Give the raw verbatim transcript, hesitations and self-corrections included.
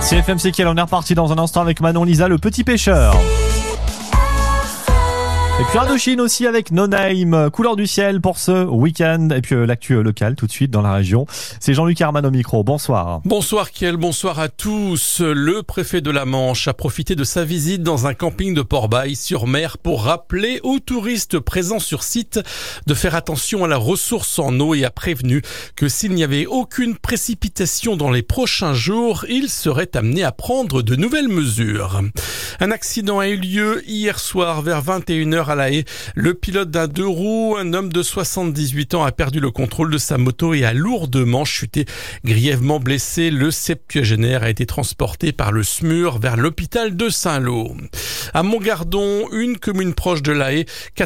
C'est F M C K, on est reparti dans un instant avec Manon Lisa, le petit pêcheur. Et puis Indochine aussi avec No Name, couleur du ciel pour ce week-end. Et puis euh, l'actu locale tout de suite dans la région. C'est Jean-Luc Herman au micro. Bonsoir. Bonsoir Kiel, bonsoir à tous. Le préfet de la Manche a profité de sa visite dans un camping de Port-Bail-sur-Mer pour rappeler aux touristes présents sur site de faire attention à la ressource en eau et a prévenu que s'il n'y avait aucune précipitation dans les prochains jours, il serait amené à prendre de nouvelles mesures. Un accident a eu lieu hier soir vers vingt et une heures à La Haye. Le pilote d'un deux roues, un homme de soixante-dix-huit ans, a perdu le contrôle de sa moto et a lourdement chuté. Grièvement blessé, le septuagénaire a été transporté par le SMUR vers l'hôpital de Saint-Lô. À Montgardon, une commune proche de La Haye,